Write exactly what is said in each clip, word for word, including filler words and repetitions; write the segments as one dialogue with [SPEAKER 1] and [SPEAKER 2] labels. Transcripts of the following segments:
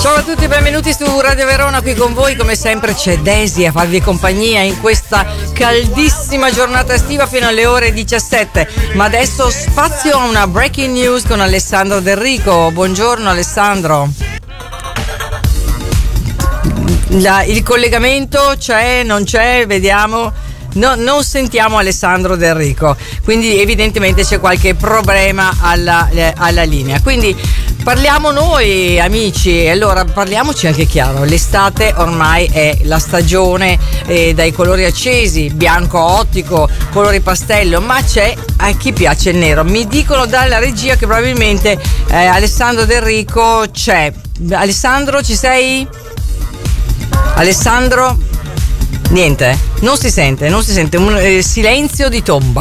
[SPEAKER 1] Ciao a tutti, benvenuti su Radio Verona, qui con voi come sempre c'è Daisy a farvi compagnia in questa caldissima giornata estiva fino alle ore diciassette. Ma adesso spazio a una breaking news con Alessandro Del Rico. Buongiorno Alessandro. La, il collegamento c'è, non c'è, vediamo. No, non sentiamo Alessandro Del Rico, quindi evidentemente c'è qualche problema alla, eh, alla linea. Quindi parliamo noi amici, allora parliamoci anche chiaro, l'estate ormai è la stagione eh, dai colori accesi, bianco ottico, colori pastello, ma c'è a chi piace il nero. Mi dicono dalla regia che probabilmente eh, Alessandro Del Rico c'è. Alessandro, ci sei? Alessandro? Niente, non si sente, non si sente, un eh, silenzio di tomba.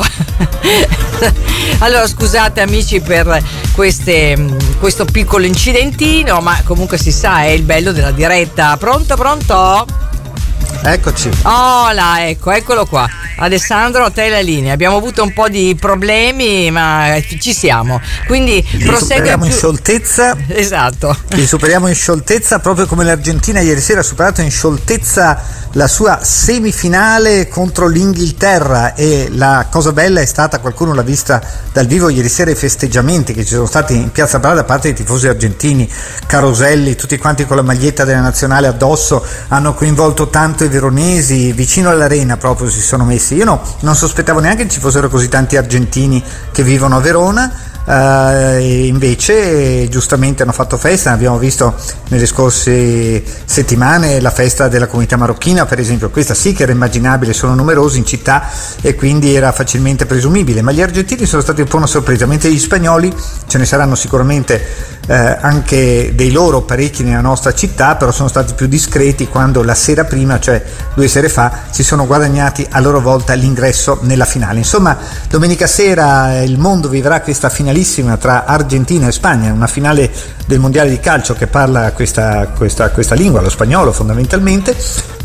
[SPEAKER 1] Allora scusate amici per queste, questo piccolo incidentino, ma comunque si sa, è il bello della diretta. Pronto, pronto?
[SPEAKER 2] Eccoci.
[SPEAKER 1] Oh là, ecco, eccolo qua. Alessandro, a te la linea. Abbiamo avuto un po' di problemi, ma ci siamo. Quindi
[SPEAKER 2] li
[SPEAKER 1] prosegua
[SPEAKER 2] superiamo
[SPEAKER 1] più...
[SPEAKER 2] in scioltezza.
[SPEAKER 1] Esatto.
[SPEAKER 2] Li superiamo in scioltezza, proprio come l'Argentina ieri sera ha superato in scioltezza la sua semifinale contro l'Inghilterra. E la cosa bella è stata, qualcuno l'ha vista dal vivo ieri sera, i festeggiamenti che ci sono stati in Piazza Prada da parte dei tifosi argentini, caroselli, tutti quanti con la maglietta della nazionale addosso, hanno coinvolto tanto i veronesi, vicino all'arena proprio si sono messi. Io no, non sospettavo neanche che ci fossero così tanti argentini che vivono a Verona. Uh, e invece giustamente hanno fatto festa. Abbiamo visto nelle scorse settimane la festa della comunità marocchina, per esempio. Questa sì che era immaginabile, sono numerosi in città e quindi era facilmente presumibile, ma gli argentini sono stati un po' una sorpresa, mentre gli spagnoli, ce ne saranno sicuramente eh, anche dei loro parecchi nella nostra città, però sono stati più discreti quando la sera prima, cioè due sere fa, si sono guadagnati a loro volta l'ingresso nella finale. Insomma, domenica sera il mondo vivrà questa finale tra Argentina e Spagna, una finale del mondiale di calcio che parla questa, questa, questa lingua, lo spagnolo fondamentalmente,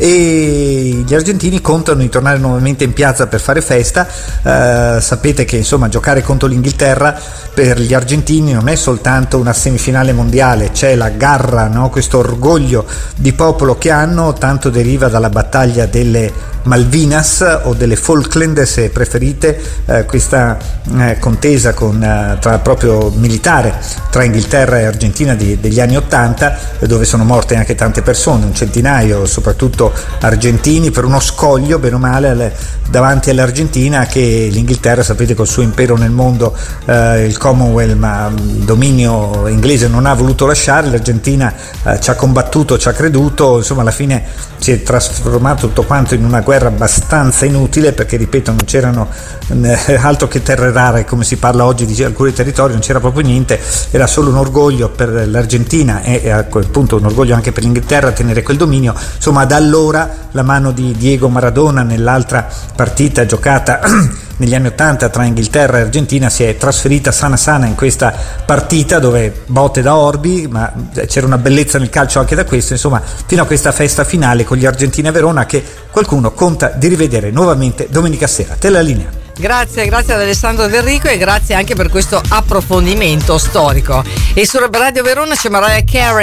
[SPEAKER 2] e gli argentini contano di tornare nuovamente in piazza per fare festa. Eh, sapete che insomma giocare contro l'Inghilterra per gli argentini non è soltanto una semifinale mondiale, c'è la garra, no? Questo orgoglio di popolo che hanno, tanto deriva dalla battaglia delle Malvinas o delle Falkland se preferite, eh, questa eh, contesa con, eh, tra proprio militare tra Inghilterra e Argentina di, degli anni ottanta, dove sono morte anche tante persone, un centinaio, soprattutto argentini, per uno scoglio bene o male alle, davanti all'Argentina, che l'Inghilterra, sapete, col suo impero nel mondo, eh, il Commonwealth, ma il dominio inglese non ha voluto lasciare. L'Argentina eh, ci ha combattuto, ci ha creduto, insomma alla fine si è trasformato tutto quanto in una guerra abbastanza inutile, perché ripeto non c'erano eh, altro che terre rare, come si parla oggi di alcuni territori, non c'era proprio niente, era solo un orgoglio per l'Argentina e, e a quel punto un orgoglio anche per l'Inghilterra tenere quel dominio. Insomma, da allora la mano di Diego Maradona nell'altra partita giocata negli anni ottanta tra Inghilterra e Argentina si è trasferita sana sana in questa partita, dove botte da orbi, ma c'era una bellezza nel calcio anche da questo, insomma, fino a questa festa finale con gli argentini a Verona, che qualcuno conta di rivedere nuovamente domenica sera. Te la linea.
[SPEAKER 1] Grazie, grazie ad Alessandro Del Rico e grazie anche per questo approfondimento storico. E su Radio Verona c'è Mariah Carey.